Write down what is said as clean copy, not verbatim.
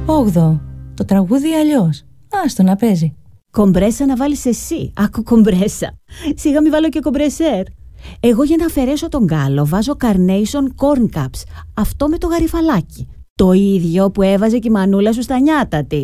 8. Το τραγούδι αλλιώς. Άστο να παίζει. Κομπρέσα να βάλεις εσύ. Άκου κομπρέσα. Σιγά μη βάλω και κομπρεσέρ. Εγώ για να αφαιρέσω τον γκάλο βάζω Carnation Corn Cups. Αυτό με το γαριφαλάκι. Το ίδιο που έβαζε και η μανούλα σου στα νιάτα της.